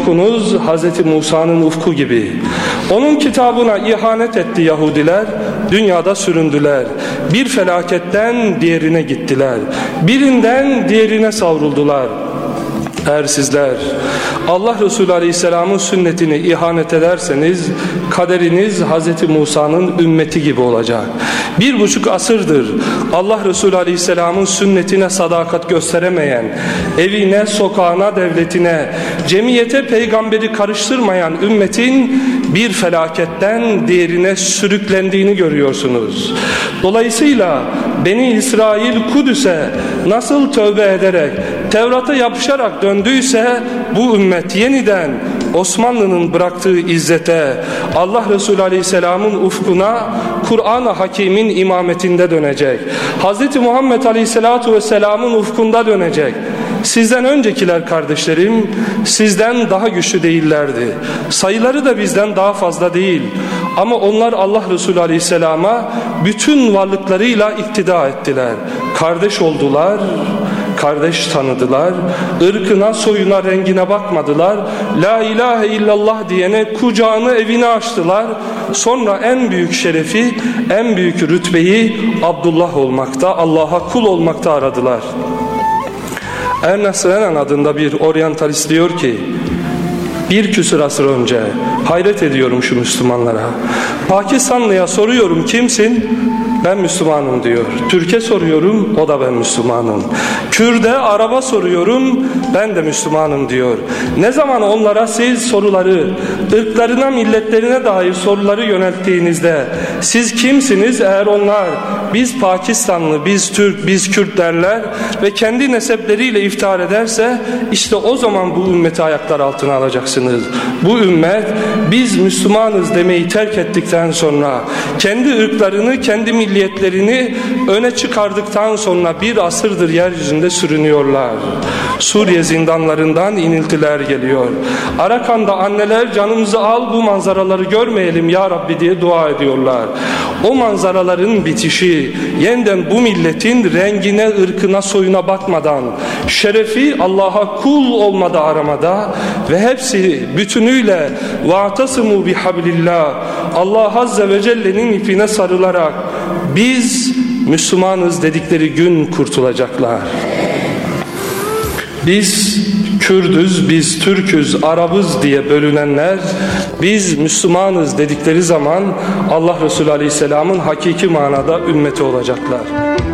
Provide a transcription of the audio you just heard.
ufkunuz Hz. Musa'nın ufku gibi. Onun kitabına ihanet etti Yahudiler, dünyada süründüler. Bir felaketten diğerine gittiler. Birinden diğerine savruldular. Eğer sizler Allah Resulü Aleyhisselam'ın sünnetini ihanet ederseniz kaderiniz Hz. Musa'nın ümmeti gibi olacak. 1,5 asırdır Allah Resulü Aleyhisselam'ın sünnetine sadakat gösteremeyen, evine, sokağına, devletine, cemiyete peygamberi karıştırmayan ümmetin bir felaketten diğerine sürüklendiğini görüyorsunuz. Dolayısıyla Beni İsrail Kudüs'e nasıl tövbe ederek, Tevrat'a yapışarak döndüyse bu ümmet yeniden Osmanlı'nın bıraktığı izzete, Allah Resulü Aleyhisselam'ın ufkuna, Kur'an-ı Hakim'in imametinde dönecek. Hz. Muhammed Aleyhisselatu Vesselam'ın ufkunda dönecek. Sizden öncekiler kardeşlerim, sizden daha güçlü değillerdi. Sayıları da bizden daha fazla değil. Ama onlar Allah Resulü Aleyhisselam'a bütün varlıklarıyla iktida ettiler. Kardeş oldular, kardeş tanıdılar, ırkına, soyuna, rengine bakmadılar. La ilahe illallah diyene kucağını, evini açtılar. Sonra en büyük şerefi, en büyük rütbeyi Abdullah olmakta, Allah'a kul olmakta aradılar. Ernest Renan adında bir oryantalist diyor ki, bir küsur asır önce, hayret ediyorum şu Müslümanlara. Pakistanlıya soruyorum kimsin? Ben Müslümanım diyor. Türk'e soruyorum, o da ben Müslümanım. Kürt'e, Arap'a soruyorum, ben de Müslümanım diyor. Ne zaman onlara siz soruları, ırklarına, milletlerine dair soruları yönelttiğinizde siz kimsiniz? Eğer onlar biz Pakistanlı, biz Türk, biz Kürt derler ve kendi nesepleriyle iftihar ederse işte o zaman bu ümmeti ayaklar altına alacaksınız. Bu ümmet biz Müslümanız demeyi terk ettikten sonra, kendi ırklarını, kendi milliyetlerini öne çıkardıktan sonra bir asırdır yeryüzünde sürünüyorlar. Suriye zindanlarından iniltiler geliyor. Arakan'da anneler canımızı al, bu manzaraları görmeyelim ya Rabbi diye dua ediyorlar. O manzaraların bitişi, yeniden bu milletin rengine, ırkına, soyuna bakmadan, şerefi Allah'a kul olmada aramada ve hepsi bütünüyle وَاَعْتَصِمُوا بِحَبْلِ Allah Azze ve Celle'nin ipine sarılarak biz Müslümanız dedikleri gün kurtulacaklar. Biz Kürdüz, biz Türküz, Arabız diye bölünenler, biz Müslümanız dedikleri zaman Allah Resulü Aleyhisselam'ın hakiki manada ümmeti olacaklar.